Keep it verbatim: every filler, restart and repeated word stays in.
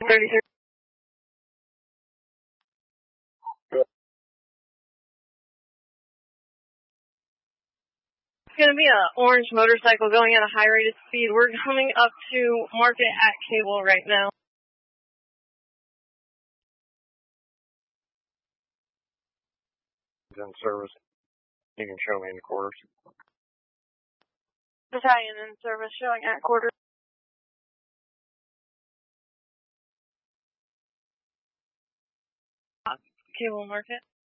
thirty-three. It's going to be an orange motorcycle going at a high rate of speed. We're coming up to Market at Cable right now. In service. You can show me in quarters. Battalion in service showing at quarters. Cable Market.